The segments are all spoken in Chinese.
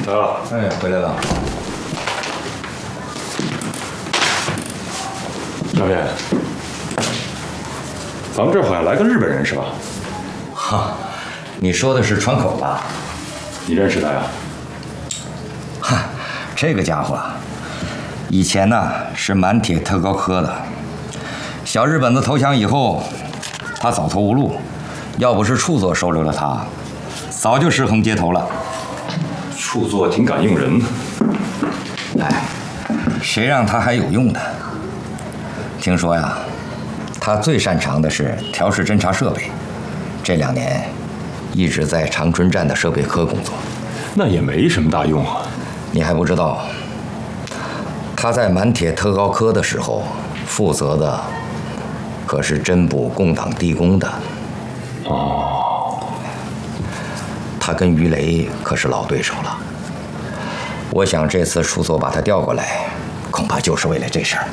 来了。 哎，回来了。 小编，咱们这儿好像来个日本人是吧？ 哈，你说的是川口吧？ 你认识他呀？ 哈，这个家伙，以前呢是满铁特高科的，小日本子投降以后，他走投无路，要不是处座收留了他，早就尸横街头了。 处座挺敢用人。 哎，谁让他还有用的？听说呀，他最擅长的是调试侦察设备，这2年一直在长春站的设备科工作。 那也没什么大用啊。 你还不知道，他在满铁特高科的时候，负责的可是侦捕共党地宫的。 哦， 他跟于雷可是老对手了。我想这次处座把他调过来，恐怕就是为了这事儿。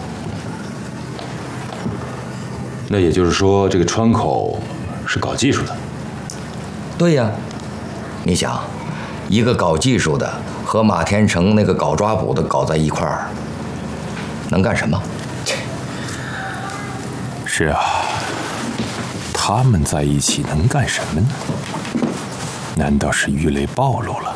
那也就是说，这个川口是搞技术的。 对呀，你想，一个搞技术的和马天成那个搞抓捕的搞在一块儿，能干什么？ 是啊，他们在一起能干什么呢？难道是鱼雷暴露了？